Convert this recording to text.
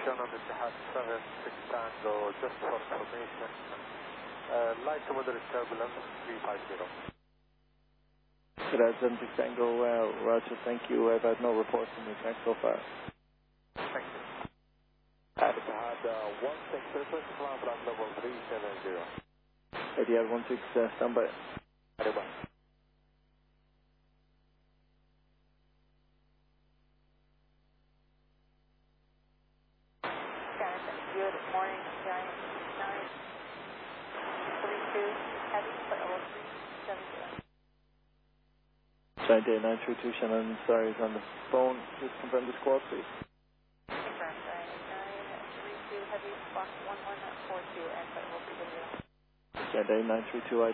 Shannon Etihad 76 Tango, just for information. Light to moderate turbulence 350. Etihad 76 Tango, Roger, thank you. I've had no reports from the track so far. Thank you. Etihad 16 request climb from level 370. Etihad 16, standby. Arriba. Good morning, Giant 932 heavy for level 370. Giant 932 Shannon, sorry, is on the phone. Just confirm the squad, please. Confirm, Giant 932 heavy, Fox 1142 and for level 370. Giant 932,